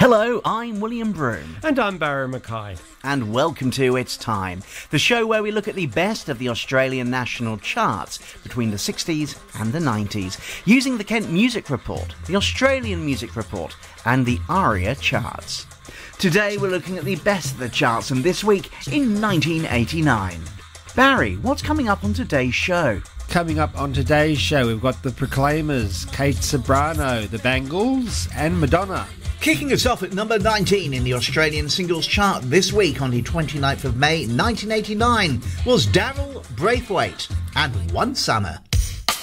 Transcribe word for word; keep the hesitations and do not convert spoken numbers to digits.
Hello, I'm William Broome. And I'm Barry Mackay. And welcome to It's Time, the show where we look at the best of the Australian national charts between the sixties and the nineties, using the Kent Music Report, the Australian Music Report, and the ARIA charts. Today we're looking at the best of the charts, and this week in nineteen eighty-nine. Barry, what's coming up on today's show? Coming up on today's show, we've got the Proclaimers, Kate Ceberano, the Bangles, and Madonna. Kicking us off at number nineteen in the Australian singles chart this week on the twenty-ninth of May nineteen eighty-nine was Daryl Braithwaite and One Summer.